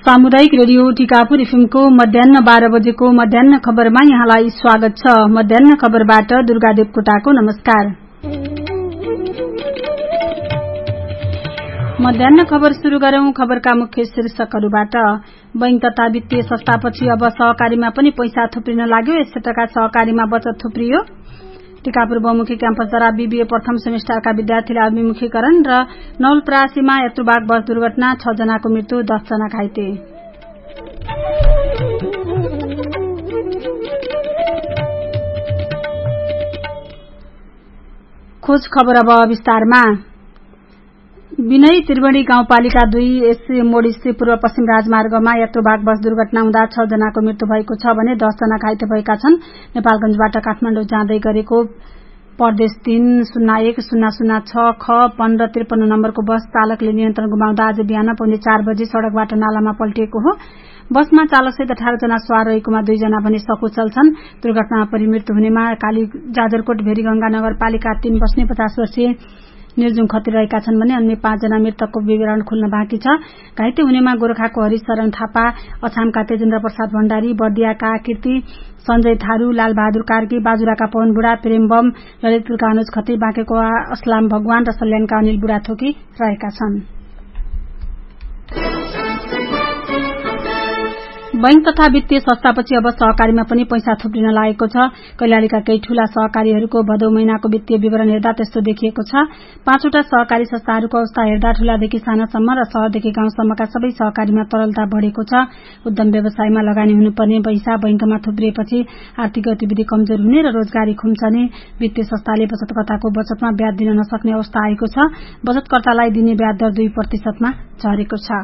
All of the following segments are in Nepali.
सामुदायिक रेडियो टिकापुर एफएमको मध्याह्न 12 बजेको मध्याह्न खबरमा यहाँलाई स्वागत छ। मध्याह्न खबरबाट दुर्गा देवकोटाको नमस्कार। मध्याह्न खबर शुरू गरौं। खबरका मुख्य शीर्षकहरूबाट। बैंक तथा वित्तीय संस्थापछि अब सहकारीमा पनि पैसा थुप्रिन लाग्यो। 1 क्षेत्रका सहकारीमा बचत थुप्रियो। टिकापुर बहुमुखी क्याम्पसद्वारा बीबीए प्रथम सेमेस्टरका विद्यार्थीलाई अभिमुखीकरण र नवलपरासीमा यात्रुवाहक बस दुर्घटना 6 जनाको मृत्यु 10 जना घाइते। खोज खबर अब विस्तारमा। विनय त्रिवेणी गाउँपालिका 2 एससी मोड स्थित पूर्व पश्चिम राजमार्गमा यात्रुवाहक बस दुर्घटना हुँदा 6 जनाको मृत्यु भएको छ भने 10 जना घाइते भएका छन्। नेपालगंजबाट काठमाडौँ जाँदै गरेको प्रदेश 301-006 ख 1553 नम्बरको बस चालकले नियन्त्रण गुमाउँदा आज बिहान पौने 4 बजे सड़कबाट नालामा पल्टिएको हो। बसमा चालकसहित 18 जना सवार रहेकोमा 2 जना भने सकुशल छन्। दुर्घटनामा परि मृत्यु हुनेमा काली जाजरकोट भेरीगंगा नगरपालिका 3 बस्ने 50 वर्षीय निर्जुम खत्री रहेका छन् भने अन्य 5 जना मृतकको विवरण खुल्न बाँकी छ। घाइते हुनेमा गोरखाको हरिशरण थापा, अछामका तेजेन्द्र प्रसाद भण्डारी, बर्दियाका कीर्ति सञ्जय थारू, लालबहादुर कार्की, बाजुराका पवन बुढा, प्रेमबम, ललितपुरका अनुज खत्री, बाँकेको असलाम भगवान र सल्यानका अनिल बुढाथोकी रहेका छन्। बैंक तथा वित्तीय संस्थापछि अब सहकारीमा पनि पैसा थुप्रिन लागेको छ। कैलालीका केही ठूला सहकारीहरूको भदौ महिनाको वित्तीय विवरण हेर्दा त्यस्तो देखिएको छ। 5 वटा सहकारी संस्थाहरूको अवस्था हेर्दा ठूलादेखि सानासम्म र शहरदेखि गाउँसम्मका सबै सहकारीमा तरलता बढ़ेको छ। उद्यम व्यवसायमा लगानी हुनुपर्ने पैसा बैंकमा थुप्रिएपछि आर्थिक गतिविधि कमजोर हुने र रोजगारी खुम्चने, वित्तीय संस्थाले बचतकर्ताको बचतमा ब्याज दिन नसक्ने अवस्था आएको छ। बचतकर्तालाई दिने ब्याज दर 2% मा झरेको छ।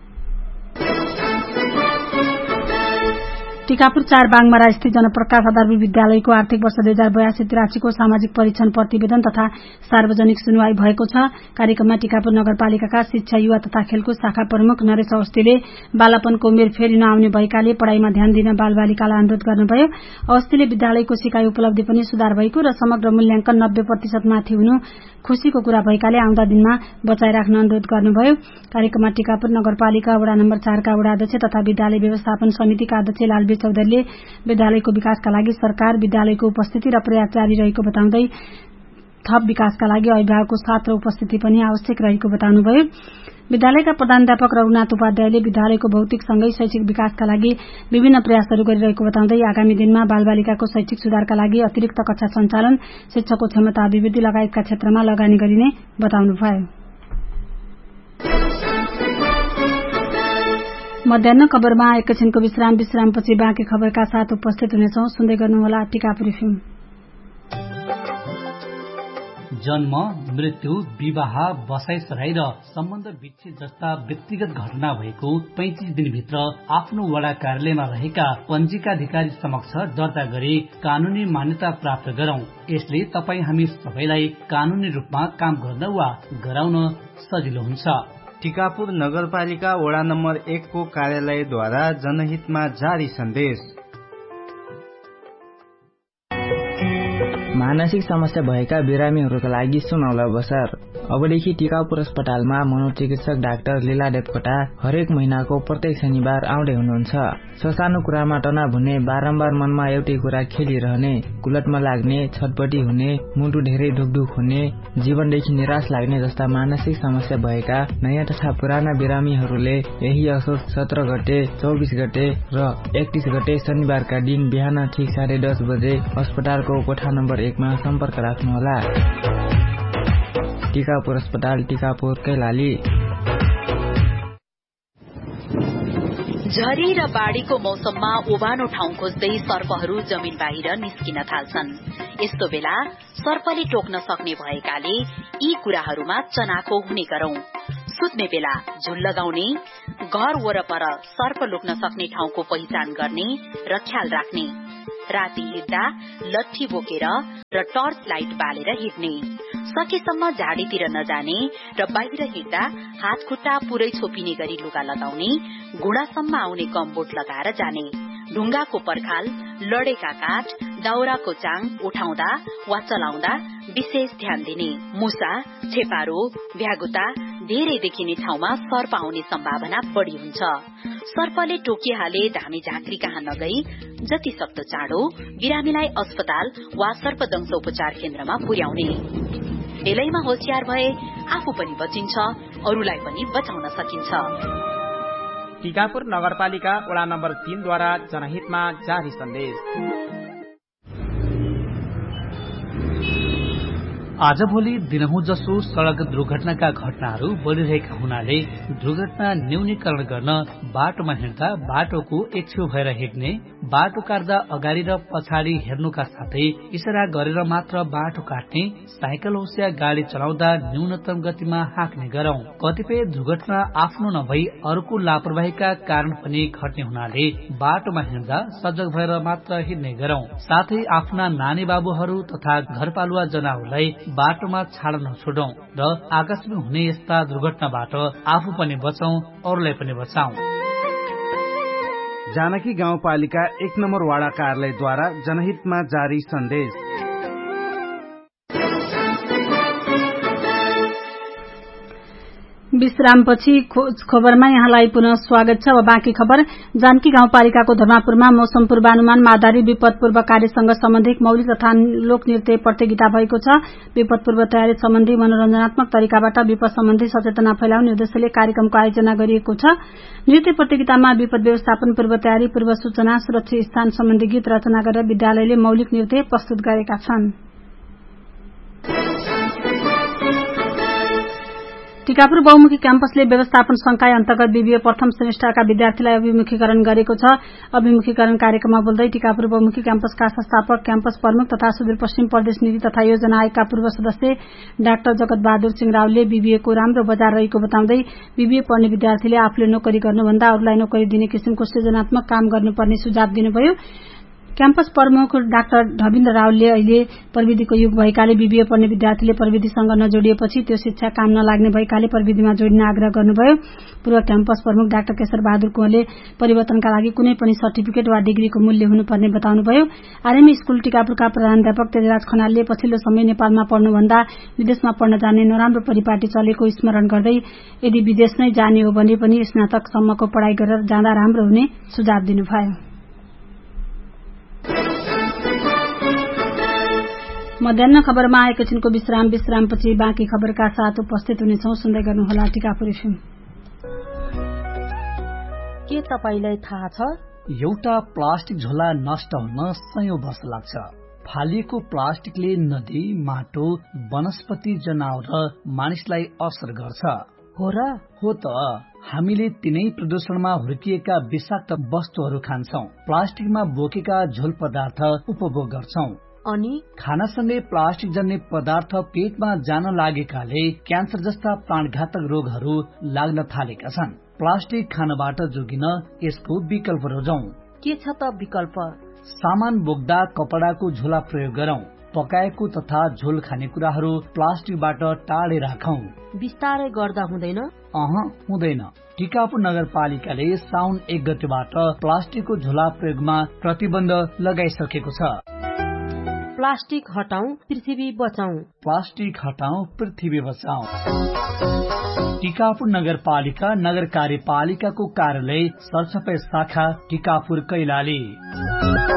टिकापुर 4 बागमारा स्थित जनप्रकाश आधारभूत विद्यालयको आर्थिक वर्ष 2082-83 को सामाजिक परीक्षण प्रतिवेदन तथा सार्वजनिक सुनवाई भएको छ। कार्यक्रममा टिकापुर नगरपालिकाका शिक्षा, युवा तथा खेलकुद शाखा प्रमुख नरेश अवस्थीले बालापनको उमेर फेरि नआउने भएकाले पढ़ाईमा ध्यान दिन बालबालिकालाई अनुरोध गर्नुभयो। अवस्थीले विद्यालयको सिकाइ उपलब्धि पनि सुधार भएको र समग्र मूल्याङ्कन 90% माथि हुनु खुशीको कुरा भएकाले आउँदा दिनमा बचाइ राख्न अनुरोध गर्नुभयो। कार्यक्रममा टिकापुर नगरपालिका वडा नम्बर 4 का वडा अध्यक्ष तथा विद्यालय व्यवस्थापन समितिका अध्यक्ष लालबीर चौधरीले विद्यालयको विकासका लागि सरकार, विद्यालयको उपस्थिति र प्रयास जारी रहेको बताउँदै थप विकासका लागि अभिभावकको साथ र उपस्थिति पनि आवश्यक रहेको बताउनुभयो। विद्यालयका प्रधानाध्यापक रघुनाथ उपाध्यायले विद्यालयको भौतिक सँगै शैक्षिक विकासका लागि विभिन्न प्रयासहरू गरिरहेको बताउँदै आगामी दिनमा बालबालिकाको शैक्षिक सुधारका लागि अतिरिक्त कक्षा सञ्चालन, शिक्षकको क्षमता अभिवृद्धि लगायतका क्षेत्रमा लगानी गरिने बताउनुभयो। मध्याह्न खबरमा एकैछिनको विश्रामपछि बाँकी खबरका साथ उपस्थित हुनेछौं। सुन्दै गर्नुहोला टिकापुर एफएम। जन्म, मृत्यु, विवाह, बसाइसराई र सम्बन्ध विच्छेद जस्ता व्यक्तिगत घटना भएको 35 दिनभित्र आफ्नो वडा कार्यालयमा रहेका पञ्जीकाधिकारी समक्ष दर्ता गरी कानूनी मान्यता प्राप्त गरौं। यसले तपाई हामी सबैलाई कानूनी रूपमा काम गर्न वा गराउन सजिलो हुन्छ। टिकापुर नगरपालिका वडा नम्बर 1 को कार्यालयद्वारा जनहितमा जारी सन्देश। मानसिक समस्या भएका बिरामीहरूका लागि सुनौलो अवसर। अबदेखि टिकापुर अस्पतालमा मनोचिकित्सक डाक्टर लीला देवकोटा हरेक महिनाको प्रत्येक शनिबार आउँदै हुनुहुन्छ। ससानो कुरामा तनाव हुने, बारम्बार मनमा एउटै कुरा खेलिरहने, कुलतमा लाग्ने, छटपटी हुने, मुटु धेरै ढुकढुक हुने, जीवनदेखि निराश लाग्ने जस्ता मानसिक समस्या भएका नयाँ तथा पुराना बिरामीहरूले यही असोज 17 गते, 24 गते र 31 गते शनिबारका दिन बिहान ठीक 10:30 बजे अस्पतालको कोठा नम्बर 1 मा सम्पर्क राख्नुहोला। टिकापुर अस्पताल, टिकापुर, कैलाली। झरी र बाढ़ीको मौसममा ओभानो ठाउँ खोज्दै सर्पहरू जमिन बाहिर निस्किन थाल्छन्। यस्तो बेला सर्पले टोक्न सक्ने भएकाले यी कुराहरूमा चनाखो हुने गरौं। सुत्ने बेला झुल लगाउने, घर वरपर सर्प लुक्न सक्ने ठाउँको पहिचान गर्ने र ख्याल राख्ने। राति हिँड्दा लट्ठी बोकेर र टर्च लाइट बालेर हिँड्ने। सकेसम्म झाडीतिर नजाने र बाहिर हिँड्दा हात खुट्टा पुरै छोपिने गरी लुगा लगाउने। घुँडासम्म आउने गमबोट लगाएर जाने। ढुङ्गाको पर्खाल, लडेका काठ, दाउराको चाङ उठाउँदा वा चलाउँदा विशेष ध्यान दिने। मुसा, छेपारो, भ्यागुता धेरै देखिने ठाउँमा सर्प आउने सम्भावना बढ़ी हुन्छ। सर्पले टोकिहाले धामी झाँक्री कहाँ नगई जति सक्दो चाँडो बिरामीलाई अस्पताल वा सर्पदंश उपचार केन्द्रमा पुर्याउने। बेलैमा होशियार भए आफू पनि बचिन्छ, अरूलाई पनि बचाउन सकिन्छ। टीकापुर नगरपालिका वडा नम्बर 3 द्वारा जनहितमा जारी सन्देश। आजभोलि दिनहुँ जसो सड़क दुर्घटनाका घटनाहरू बढ़िरहेका हुनाले दुर्घटना न्यूनीकरण गर्न बाटोमा हिँड्दा बाटोको एक छेउ भएर हिँड्ने, बाटो काट्दा अगाडि र पछाडि हेर्नुका साथै इशारा गरेर मात्र बाटो काट्ने, साइकल होस् या गाड़ी चलाउँदा न्यूनतम गतिमा हाँक्ने गरौं। कतिपय दुर्घटना आफ्नो नभई अरूको लापरवाहीका कारण पनि घट्ने हुनाले बाटोमा हिँड्दा सजग भएर मात्र हिँड्ने गरौं। साथै आफ्ना नानी बाबुहरू तथा घरपालुवा जनावरलाई बाटोमा छाड्न नछोडौं र आकस्मिक हुने यस्ता दुर्घटनाबाट आफू पनि बचौं, अरूलाई पनि बचाऊ। जानकी गाउँपालिका 1 नम्बर वाडा कार्यालयद्वारा जनहितमा जारी सन्देश। विश्रामपछि खबरमा यहाँलाई पुनः स्वागत छ। अब बाँकी खबर। जानकी गाउँपालिकाको धर्मापुरमा मौसम पूर्वानुमानमा आधारित विपद पूर्व कार्यसँग सम्बन्धित मौलिक तथा लोक नृत्य प्रतियोगिता भएको छ। विपद पूर्व तयारी सम्बन्धी मनोरञ्जनात्मक तरिकाबाट विपद सम्बन्धी सचेतना फैलाउने उद्देश्यले कार्यक्रमको आयोजना गरिएको छ। नृत्य प्रतियोगितामा विपद व्यवस्थापन, पूर्व तयारी, पूर्व सूचना, सुरक्षित स्थान सम्बन्धी गीत रचना गरेर विद्यालयले मौलिक नृत्य प्रस्तुत गरेका छन्। टीकापुर बहुमुखी क्याम्पसले व्यवस्थापन संकाय अन्तर्गत बीबीए प्रथम सेमेस्टरका विद्यार्थीलाई अभिमुखीकरण गरेको छ। अभिमुखीकरण कार्यक्रममा बोल्दै टीकापुर बहुमुखी क्याम्पसका संस्थापक, क्याम्पस प्रमुख तथा सुदूरपश्चिम प्रदेश नीति तथा योजना आयोगका पूर्व सदस्य डाक्टर जगत बहादुर सिंह रावलले बीबीएको राम्रो बजार रहेको बताउँदै बीबीए पढ्ने विद्यार्थीले आफूले नोकरी गर्नुभन्दा अरूलाई नोकरी दिने किसिमको सृजनात्मक काम गर्नुपर्ने सुझाव दिनुभयो। क्याम्पस प्रमुख डाक्टर ढविन्द्र रावलले अहिले प्रविधिको युग भएकाले बीबीए पढ्ने विद्यार्थीले प्रविधिसँग नजोडिएपछि त्यो शिक्षा काम नलाग्ने भएकाले प्रविधिमा जोडिन आग्रह गर्नुभयो। पूर्व क्याम्पस प्रमुख डाक्टर केशर बहादुर कुँवरले परिवर्तनका लागि कुनै पनि सर्टिफिकेट वा डिग्रीको मूल्य हुनुपर्ने बताउनुभयो। आरएम स्कूल टीकापुरका प्रधानाध्यापक तेजराज खनालले पछिल्लो समय नेपालमा पढ्नुभन्दा विदेशमा पढ्न जाने नराम्रो परिपाटी चलेको स्मरण गर्दै यदि विदेश नै जाने हो भने पनि स्नातकसम्मको पढ़ाई गरेर जाँदा राम्रो हुने सुझाव दिनुभयो। मध्याह्न खबरमा एकैछिनको विश्रामपछि बाँकी खबरका साथ उपस्थित हुनेछौं। सुन्दै गर्नुहोला टीकापुर एफएम। के तपाईलाई थाहा छ एउटा प्लास्टिक झोला नष्ट हुन सयौं वर्ष लाग्छ। फालिएको प्लास्टिकले नदी, माटो, वनस्पति, जनावर र मानिसलाई असर गर्छ। हो र? हो त। हामीले तिनै प्रदूषणमा हुर्किएका विषाक्त वस्तुहरू खान्छौं, प्लास्टिकमा बोकेका झोल पदार्थ उपभोग गर्छौं। अनि खानासँगै प्लास्टिक जन्य पदार्थ पेटमा जान लागेकाले क्यान्सर जस्ता प्राणघातक रोगहरू लाग्न थालेका छन्। प्लास्टिक खानबाट जोगिन यसको विकल्प रोजौं। के छ त विकल्प? सामान बोक्दा कपडाको झोला प्रयोग गरौं। पकाएको तथा झोल खानेकुराहरू प्लास्टिकबाट टाढे राखौं। बिस्तारै गर्दा हुँदैन? हुँदैन। टीकापुर नगरपालिकाले साउन 1 गतेबाट प्लास्टिकको झोला प्रयोगमा प्रतिबन्ध लगाइसकेको छ। प्लास्टिक हटाऊ, पृथ्वी बचाऊ। प्लास्टिक हटाऊ, पृथ्वी बचाऊ। टीकापुर नगरपालिका नगर कार्यपालिकाको कार्यालय सरसफाई शाखा टीकापुर कैलाली।